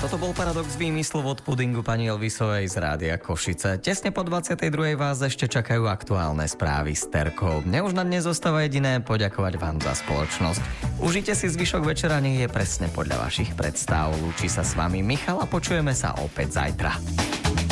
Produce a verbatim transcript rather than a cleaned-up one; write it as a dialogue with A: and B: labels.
A: Toto bol paradox výmyslov od pudingu pani Elvisovej z Rádia Košice. Tesne po dvadsiatej druhej vás ešte čakajú aktuálne správy s Terkou. Mne už na dnes zostáva jediné poďakovať vám za spoločnosť. Užite si zvyšok večera, nech je presne podľa vašich predstav. Lúči sa s vami Michal a počujeme sa opäť zajtra.